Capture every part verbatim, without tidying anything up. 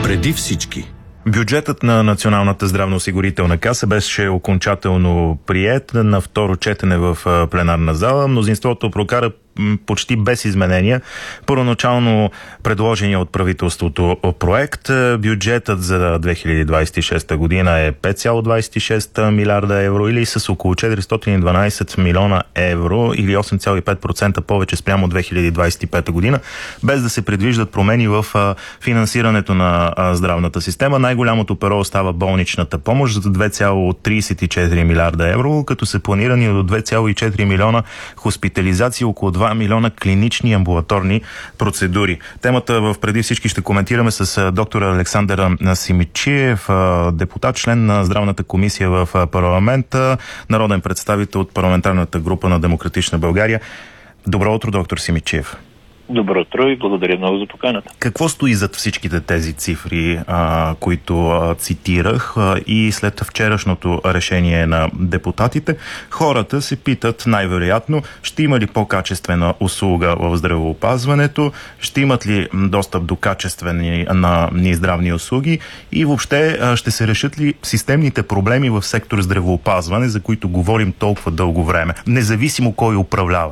Преди всички. Бюджетът на Националната здравноосигурителна каса беше окончателно приет на второ четене в пленарна зала. Мнозинството прокара почти без изменения първоначално предложения от правителството проект. Бюджетът за две хиляди двадесет и шеста година е пет цяло двадесет и шест милиарда евро или с около четиристотин и дванадесет милиона евро или осем цяло и пет процента повече спрямо две хиляди двадесет и пета година, без да се предвиждат промени в финансирането на здравната система. Най-голямото перо остава болничната помощ за две цяло тридесет и четири милиарда евро, като се планирани до две цяло и четири милиона хоспитализации, около два милиона клинични амбулаторни процедури. Темата в преди всички ще коментираме с доктор Александър Симидчиев, депутат, член на Здравната комисия в парламента, народен представител от парламентарната група на Демократична България. Добро утро, доктор Симидчиев. Добро утро и благодаря много за поканата. Какво стои зад всичките тези цифри, а, които а, цитирах а, и след вчерашното решение на депутатите, хората се питат най-вероятно, ще има ли по-качествена услуга в здравеопазването, ще имат ли достъп до качествени на, ни здравни услуги и въобще а, ще се решат ли системните проблеми в сектор здравеопазване, за които говорим толкова дълго време, независимо кой управлява?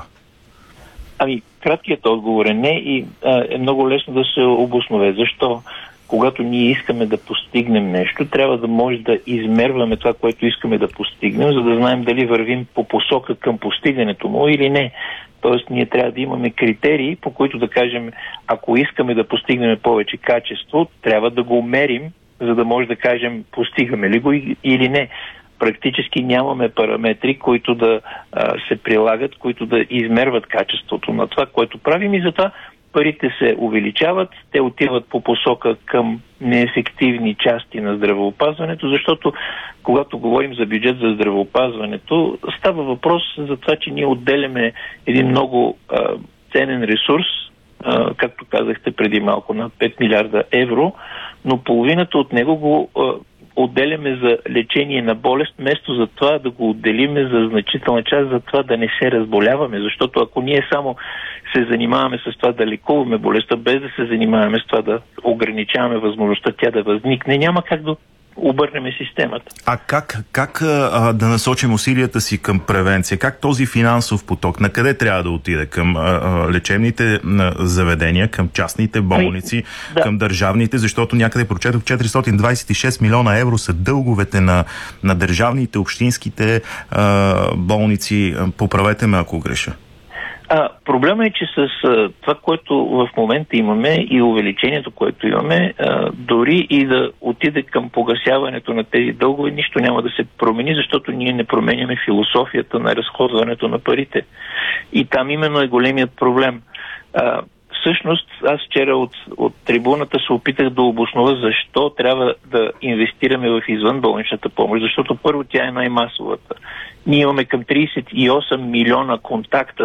Ами, краткият отговор е не и а, е много лесно да се обоснове. Защо? Когато ние искаме да постигнем нещо, трябва да може да измерваме това, което искаме да постигнем, за да знаем дали вървим по посока към постигането му или не. Тоест, ние трябва да имаме критерии, по които да кажем, ако искаме да постигнем повече качество, трябва да го мерим, за да може да кажем, постигаме ли го или не. Практически нямаме параметри, които да а, се прилагат, които да измерват качеството на това, което правим и затова парите се увеличават, те отиват по посока към неефективни части на здравеопазването, защото когато говорим за бюджет за здравеопазването, става въпрос за това, че ние отделяме един много а, ценен ресурс, а, както казахте преди малко, на пет милиарда евро, но половината от него го а, отделяме за лечение на болест, вместо за това да го отделиме за значителна част, за това да не се разболяваме. Защото ако ние само се занимаваме с това да лекуваме болестта, без да се занимаваме с това да ограничаваме възможността тя да възникне, няма как да обърнем системата. А как, как а, да насочим усилията си към превенция? Как този финансов поток, на къде трябва да отиде? Към а, а, лечебните а, заведения, към частните болници, да. Към държавните, защото някъде прочетох четиристотин двадесет и шест милиона евро са дълговете на, на държавните, общинските а, болници. Поправете ме, ако греша. А, проблема е, че с а, това, което в момента имаме и увеличението, което имаме, а, дори и да отиде към погасяването на тези дългове, нищо няма да се промени, защото ние не променяме философията на разходването на парите. И там именно е големият проблем. А, всъщност, аз вчера от, от трибуната се опитах да обоснова защо трябва да инвестираме в извънболничната помощ, защото първо тя е най-масовата. Ние имаме към тридесет и осем милиона контакта